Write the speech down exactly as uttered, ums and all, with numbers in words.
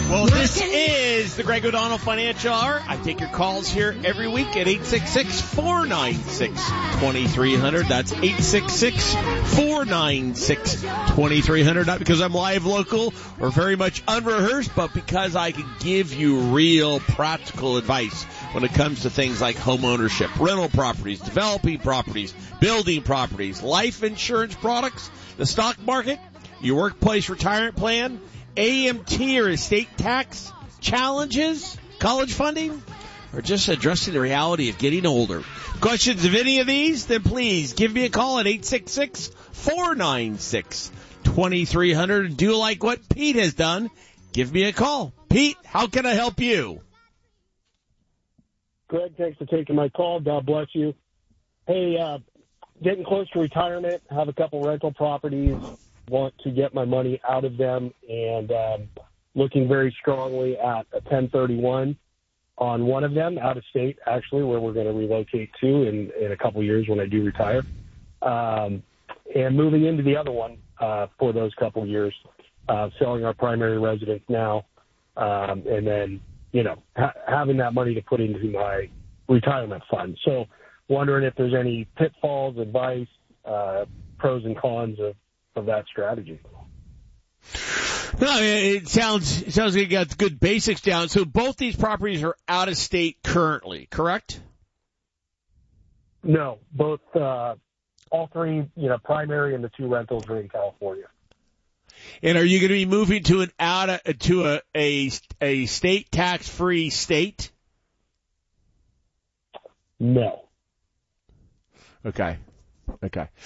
Well, this is the Greg O'Donnell Financial Hour. I take your calls here every week at eight six six, four nine six, two three zero zero. That's eight six six, four nine six, two three zero zero. Not because I'm live local or very much unrehearsed, but because I can give you real practical advice when it comes to things like home ownership, rental properties, developing properties, building properties, life insurance products, the stock market, your workplace retirement plan, A M T or estate tax challenges, college funding, or just addressing the reality of getting older. Questions of any of these? Then please give me a call at eight six six, four nine six, two three zero zero. Do like what Pete has done. Give me a call. Pete, how can I help you? Greg, thanks for taking my call. God bless you. Hey, uh, getting close to retirement, have a couple rental properties, want to get my money out of them, and um, looking very strongly at a ten thirty-one on one of them, out of state, actually, where we're going to relocate to in, in a couple years when I do retire, um, and moving into the other one uh, for those couple years, uh, selling our primary residence now, um, and then, you know, ha- having that money to put into my retirement fund. So wondering if there's any pitfalls, advice, uh, pros and cons of of that strategy. No, it sounds it sounds like you got good basics down. So both these properties are out of state currently, correct? No, both uh, all three, you know, primary and the two rentals are in California. And are you going to be moving to an out of, to a a, a state tax free state? No. Okay. Okay.